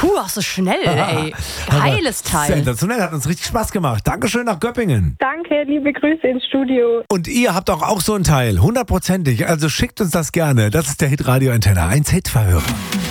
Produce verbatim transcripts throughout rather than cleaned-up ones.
Puh, auch so schnell, ey. Geiles Teil. Sensationell, hat uns richtig Spaß gemacht. Dankeschön nach Göppingen. Danke, liebe Grüße ins Studio. Und ihr habt auch, auch so ein Teil, hundertprozentig. Also schickt uns das gerne. Das ist der Hitradio Antenne eins Hitverhörer.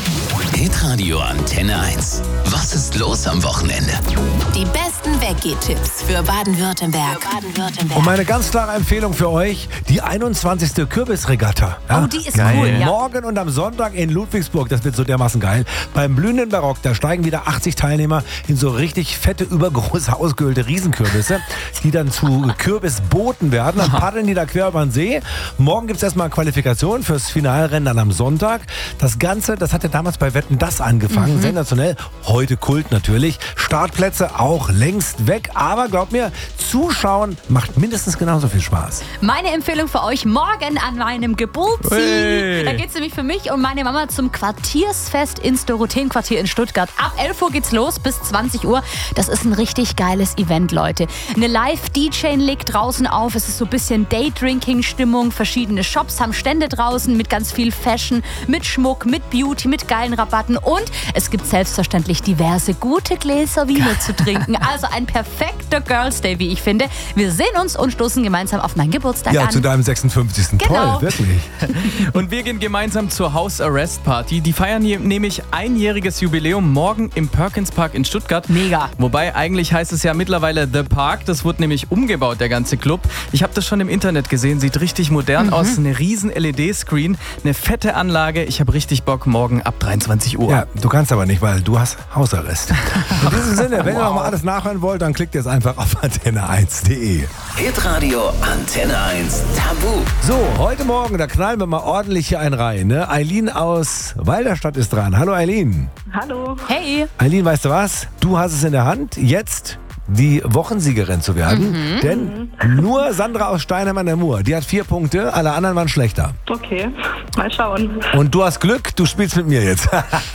Hitradio Antenne eins. Was ist los am Wochenende? Die besten Weggeh-Tipps für Baden-Württemberg. Für Baden-Württemberg. Und meine ganz klare Empfehlung für euch, die einundzwanzigste Kürbisregatta. Ja? Oh, die ist geil. Cool, ja. Morgen und am Sonntag in Ludwigsburg, das wird so dermaßen geil. Beim blühenden Barock, da steigen wieder achtzig Teilnehmer in so richtig fette, übergroße, ausgehöhlte Riesenkürbisse, die dann zu Kürbisbooten werden. Dann paddeln die da quer über den See. Morgen gibt es erstmal Qualifikation fürs Finalrennen dann am Sonntag. Das Ganze, das hat ja damals bei Wetten das angefangen. Mhm. Sensationell. Heute Kult natürlich. Startplätze auch längst weg. Aber glaubt mir, Zuschauen macht mindestens genauso viel Spaß. Meine Empfehlung für euch morgen an meinem Geburtstag. Hey. Da geht es nämlich für mich und meine Mama zum Quartiersfest ins Dorotheenquartier in Stuttgart. Ab elf Uhr geht's los bis zwanzig Uhr. Das ist ein richtig geiles Event, Leute. Eine Live-D J legt draußen auf. Es ist so ein bisschen Daydrinking-Stimmung. Verschiedene Shops haben Stände draußen mit ganz viel Fashion, mit Schmuck, mit Beauty, mit geilen Rabatten. Und es gibt selbstverständlich diverse gute Gläser Wiener zu trinken. Also ein perfekter Girls Day, wie ich finde. Wir sehen uns und stoßen gemeinsam auf meinen Geburtstag ja, an. Ja, zu deinem sechsundfünfzigsten Genau. Toll, wirklich. Und wir gehen gemeinsam zur House Arrest Party. Die feiern hier nämlich einjähriges Jubiläum morgen im Perkins Park in Stuttgart. Mega. Wobei eigentlich heißt es ja mittlerweile The Park. Das wurde nämlich umgebaut, der ganze Club. Ich habe das schon im Internet gesehen. Sieht richtig modern mhm. aus. Eine riesen L E D-Screen, eine fette Anlage. Ich habe richtig Bock morgen ab dreiundzwanzig Uhr. Ja, du kannst aber nicht, weil du hast Hausarrest. In diesem Sinne, wenn wow. ihr noch mal alles nachhören wollt, dann klickt jetzt einfach auf antenne eins punkt de. Hitradio Antenne eins Tabu. So, heute Morgen, da knallen wir mal ordentlich hier einen rein. Ne? Eileen aus Walderstadt ist dran. Hallo Eileen. Hallo. Hey. Eileen, weißt du was? Du hast es in der Hand, jetzt die Wochensiegerin zu werden. Mhm. Denn nur Sandra aus Steinheim an der Mur, die hat vier Punkte, alle anderen waren schlechter. Okay, mal schauen. Und du hast Glück, du spielst mit mir jetzt.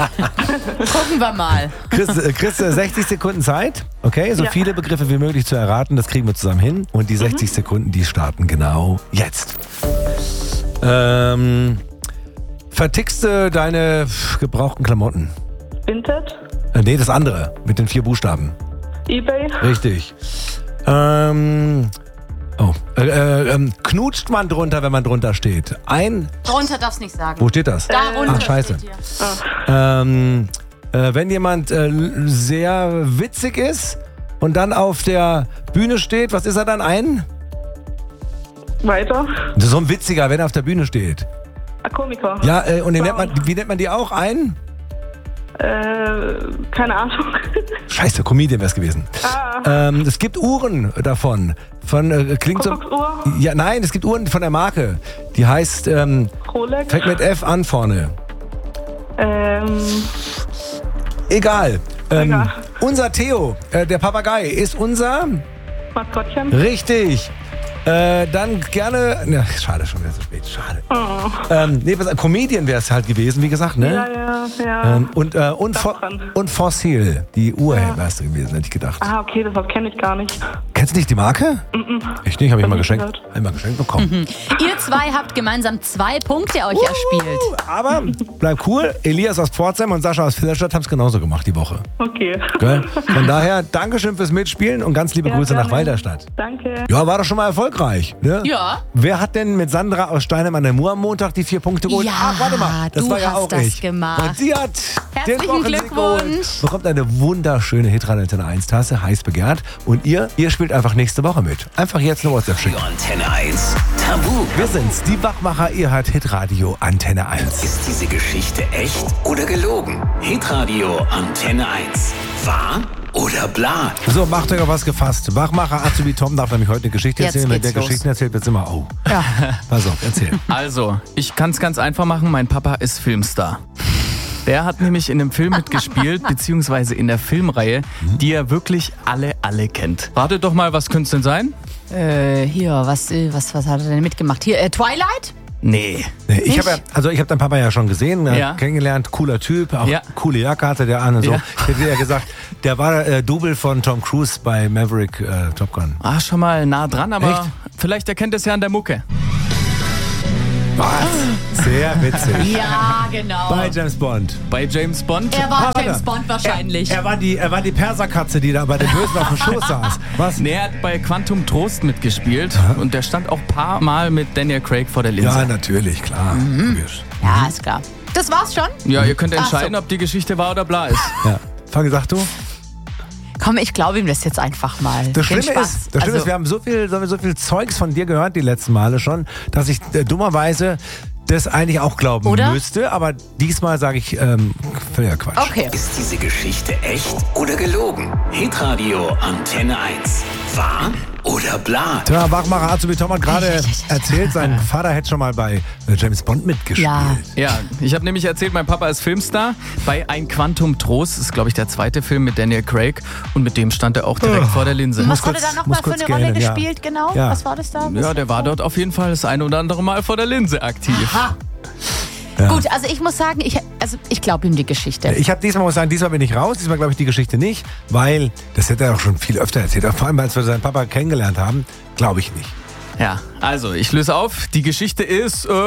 Gucken wir mal. Kriegst, kriegst du sechzig Sekunden Zeit, okay? So ja. viele Begriffe wie möglich zu erraten, das kriegen wir zusammen hin. Und die sechzig mhm. Sekunden, die starten genau jetzt. Ähm, vertickst du deine gebrauchten Klamotten? Vinted? Äh, nee, das andere, mit den vier Buchstaben. eBay? Richtig. Ähm, oh, äh, äh, ähm, knutscht man drunter, wenn man drunter steht? Ein... Drunter darfst nicht sagen. Wo steht das? Darunter. Ach, scheiße. Steht hier. Ähm, äh, wenn jemand äh, sehr witzig ist und dann auf der Bühne steht, was ist er dann? Ein? Weiter. So ein Witziger, wenn er auf der Bühne steht. Ein Komiker. Ja, äh, und den nennt man, wie nennt man die auch? Ein? Äh, keine Ahnung. Scheiße, Comedian wäre es gewesen. Ah. Ähm, es gibt Uhren davon. Von, äh, klingt so. Ja, nein, es gibt Uhren von der Marke. Die heißt, ähm, Rolex. fängt mit F an vorne. Ähm. Egal. Ähm, Egal. Unser Theo, äh, der Papagei, ist unser... Maskottchen. Richtig. Äh, dann gerne... Ja, schade, schon wieder so spät. Schade. Oh. Ähm, nee, was, Comedian wäre es halt gewesen, wie gesagt, ne? Ja, ja, ja. Ähm, und, äh, und, Fo- und Fossil, die Uhr ja. wärst du gewesen, hätte ich gedacht. Ah, okay, das kenne ich gar nicht. Kennst du nicht die Marke? Mm-mm. Ich nicht, habe ich mal nicht geschenkt. Einmal geschenkt bekommen. Mhm. Ihr zwei habt gemeinsam zwei Punkte euch uh, erspielt. Aber bleib cool. Elias aus Pforzheim und Sascha aus Filderstadt haben es genauso gemacht die Woche. Okay. Gell? Von daher, Dankeschön fürs Mitspielen und ganz liebe ja, Grüße gerne. nach Walderstadt. Danke. Ja, war doch schon mal erfolgreich. Ne? Ja. Wer hat denn mit Sandra aus Steinem an der Mur am Montag die vier Punkte geholt? Ja, Ach, warte mal, das du war ja hast auch das ich. gemacht. Und sie hat Herzlichen den Wochensieg Glückwunsch. geholt. Bekommt eine wunderschöne Hitradio Antenne eins Tasse, heiß begehrt. Und ihr, ihr spielt einfach nächste Woche mit. Einfach jetzt eine WhatsApp schicken. Antenne eins Tabu. Wir sind's, die Wachmacher, ihr hört Hitradio Antenne eins. Ist diese Geschichte echt oder gelogen? Hitradio Antenne eins. Wahr oder bla? So, macht euch auf was gefasst. Wachmacher Azubi Tom darf nämlich heute eine Geschichte Jetzt erzählen. Wenn der geht's los. Geschichten erzählt, wird's immer, oh. Ja. Pass auf, erzähl. Also, ich kann es ganz einfach machen. Mein Papa ist Filmstar. Der hat nämlich in einem Film mitgespielt, beziehungsweise in der Filmreihe, die er wirklich alle, alle kennt. Ratet doch mal, was könnte es denn sein? Äh, hier, was, äh, was, was hat er denn mitgemacht? Hier, äh, Twilight? Nee. Nee, ich habe ja, also ich habe deinen Papa ja schon gesehen, äh, Ja. kennengelernt, cooler Typ, auch Ja. coole Jacke hatte der an und so. Ja. Ich hätte ja gesagt, der war äh, Double von Tom Cruise bei Maverick äh, Top Gun. Ah, schon mal nah dran, aber Echt? vielleicht erkennt es ja an der Mucke. Was? Sehr witzig. Ja, genau. Bei James Bond. Bei James Bond? Er war Ah, James warte. Bond wahrscheinlich. Er, er, war die, er war die Perserkatze, die da bei den Bösen auf dem Schoß saß. Was? Nee, er hat bei Quantum Trost mitgespielt und der stand auch ein paar Mal mit Daniel Craig vor der Linse. Ja, natürlich, klar. Logisch. Ja, ist klar. Das war's schon? Ja, ihr könnt Ach entscheiden, so. ob die Geschichte wahr oder bla ist. Ja. Fange, sag du? Komm, ich glaube ihm das jetzt einfach mal. Das Den Schlimme, Spaß. ist, das Schlimme Also, ist, wir haben so viel, so, so viel Zeugs von dir gehört die letzten Male schon, dass ich äh, dummerweise das eigentlich auch glauben Oder? müsste. Aber diesmal sage ich ähm, völliger Quatsch. Okay. Ist diese Geschichte echt oder gelogen? Hitradio Antenne eins. Wahr oder bla? Tja, Wachmacher Azubi Tom hat gerade erzählt, sein Vater hätte schon mal bei äh, James Bond mitgespielt. Ja. Ja, ich habe nämlich erzählt, mein Papa ist Filmstar. Bei Ein Quantum Trost, das ist glaube ich der zweite Film mit Daniel Craig und mit dem stand er auch direkt vor der Linse. Was Muss hat er kurz- da nochmal muss für kurz eine Rolle gähnen, ja. gespielt, genau? Ja. Was war das da? Ja, der war dort auf jeden Fall das ein oder andere Mal vor der Linse aktiv. Ha. Ja. Gut, also ich muss sagen, ich, also ich glaube ihm die Geschichte. Ich habe diesmal, muss ich sagen, diesmal bin ich raus. Diesmal glaube ich die Geschichte nicht, weil, das hätte er auch schon viel öfter erzählt. Vor allem, als wir seinen Papa kennengelernt haben, glaube ich nicht. Ja, also ich löse auf. Die Geschichte ist äh,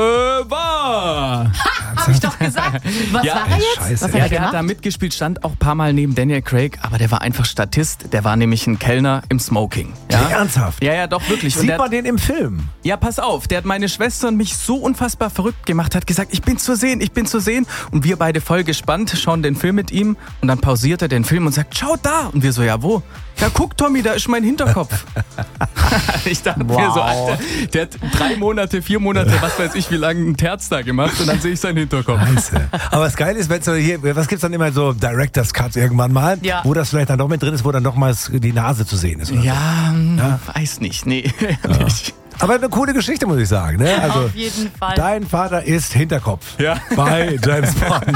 wahr. Habe ich doch gesagt. Was Ja, war er jetzt? Scheiße. Was hat Ja, er der hat da gemacht? mitgespielt, stand auch ein paar Mal neben Daniel Craig, aber der war einfach Statist. Der war nämlich ein Kellner im Smoking. Ja, Ernsthaft? ja, ja doch wirklich. Und Sieht der, man den im Film? ja, pass auf, der hat meine Schwester und mich so unfassbar verrückt gemacht, hat gesagt, ich bin zu sehen, ich bin zu sehen. Und wir beide voll gespannt schauen den Film mit ihm und dann pausiert er den Film und sagt, schau da. Und wir so, ja, wo? Ja, guck, Tommy, da ist mein Hinterkopf. Ich dachte mir so, Alter, der hat drei Monate, vier Monate, was weiß ich, wie lange einen Terz da gemacht und dann sehe ich seinen Hinterkopf. Scheiße. Aber das Geile ist, wenn so hier, was gibt's dann immer so Director's Cuts irgendwann mal, Ja. wo das vielleicht dann doch mit drin ist, wo dann doch mal die Nase zu sehen ist. Oder so. Ja, weiß nicht, nee. nicht. Aber eine coole Geschichte, muss ich sagen. Ne? Also, Auf jeden Fall. dein Vater ist Hinterkopf. Ja. Bei James Bond.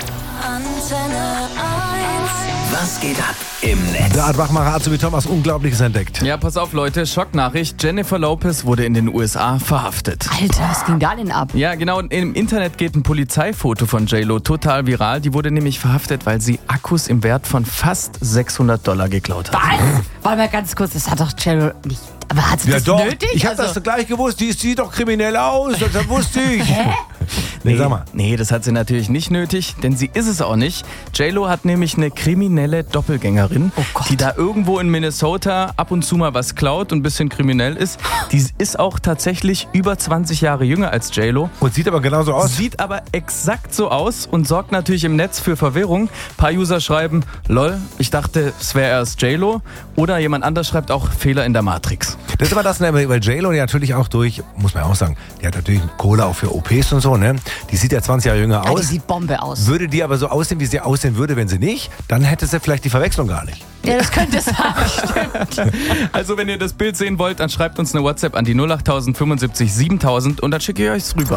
Was geht ab im Netz? Da hat Wachmacher Azubi Tom was Unglaubliches entdeckt. Ja, pass auf, Leute, Schocknachricht. Jennifer Lopez wurde in den U S A verhaftet. Alter, was ging da denn ab? Ja, genau, im Internet geht ein Polizeifoto von J-Lo total viral. Die wurde nämlich verhaftet, weil sie Akkus im Wert von fast sechshundert Dollar geklaut hat. Was? Warte mal ganz kurz, das hat doch Cheryl nicht. Aber hat sie Ja das doch, nötig? ich habe Also- das gleich gewusst, die sieht doch kriminell aus, das wusste ich. Nee, sag mal. Nee, das hat sie natürlich nicht nötig, denn sie ist es auch nicht. J-Lo hat nämlich eine kriminelle Doppelgängerin, Oh Gott. die da irgendwo in Minnesota ab und zu mal was klaut und ein bisschen kriminell ist. Die ist auch tatsächlich über zwanzig Jahre jünger als J-Lo. Und sieht aber genauso aus. Sieht aber exakt so aus und sorgt natürlich im Netz für Verwirrung. Ein paar User schreiben, lol, ich dachte, es wäre erst J-Lo. Oder jemand anders schreibt auch, Fehler in der Matrix. Das ist aber das, ne, weil J-Lo die natürlich auch durch, muss man auch sagen, die hat natürlich Kohle auch für O Ps und so, ne? Die sieht ja zwanzig Jahre jünger Ja, die aus. sieht Bombe aus. Würde die aber so aussehen, wie sie aussehen würde, wenn sie nicht, dann hätte sie vielleicht die Verwechslung gar nicht. Ja, das könnte sein. Also wenn ihr das Bild sehen wollt, dann schreibt uns eine WhatsApp an die null acht null null fünfundsiebzig siebentausend und dann schicke ich euch's rüber.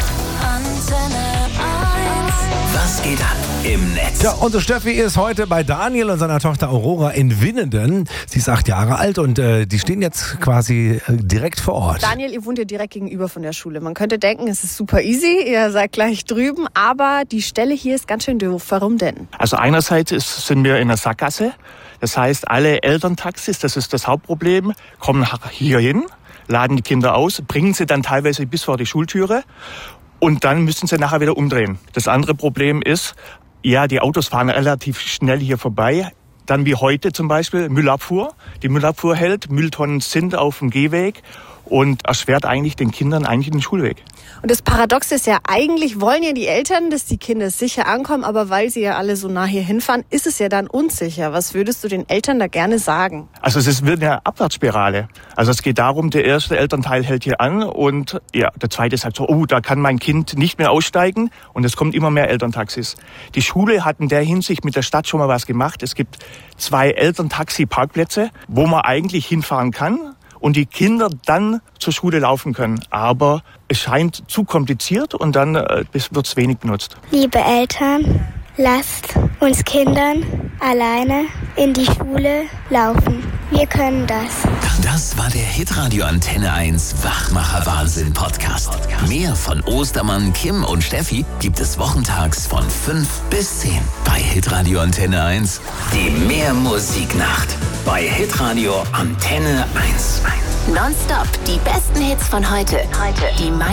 Was geht ab im Netz? Ja, unsere Steffi ist heute bei Daniel und seiner Tochter Aurora in Winnenden. Sie ist acht Jahre alt und äh, die stehen jetzt quasi äh, direkt vor Ort. Daniel, ihr wohnt ja direkt gegenüber von der Schule. Man könnte denken, es ist super easy, ihr seid gleich drüben, aber die Stelle hier ist ganz schön doof. Warum denn? Also einerseits ist, sind wir in einer Sackgasse. Das heißt, alle Elterntaxis, das ist das Hauptproblem, kommen hier hin, laden die Kinder aus, bringen sie dann teilweise bis vor die Schultüre und dann müssen sie nachher wieder umdrehen. Das andere Problem ist, ja, die Autos fahren relativ schnell hier vorbei. Dann wie heute zum Beispiel Müllabfuhr. Die Müllabfuhr hält, Mülltonnen sind auf dem Gehweg und erschwert eigentlich den Kindern eigentlich den Schulweg. Und das Paradox ist ja, eigentlich wollen ja die Eltern, dass die Kinder sicher ankommen, aber weil sie ja alle so nah hier hinfahren, ist es ja dann unsicher. Was würdest du den Eltern da gerne sagen? Also es wird eine Abwärtsspirale. Also es geht darum, der erste Elternteil hält hier an und ja, der zweite sagt so, oh, da kann mein Kind nicht mehr aussteigen und es kommt immer mehr Elterntaxis. Die Schule hat in der Hinsicht mit der Stadt schon mal was gemacht. Es gibt zwei Elterntaxi-Parkplätze, wo man eigentlich hinfahren kann und die Kinder dann zur Schule laufen können. Aber es scheint zu kompliziert und dann äh, wird es wenig benutzt. Liebe Eltern, lasst uns Kindern alleine in die Schule laufen. Wir können das. Das war der Hitradio Antenne eins Wachmacher Wahnsinn Podcast. Mehr von Ostermann, Kim und Steffi gibt es wochentags von fünf bis zehn bei Hitradio Antenne eins. Die Mehrmusiknacht bei Hitradio Antenne eins. Nonstop die besten Hits von heute. Heute. Die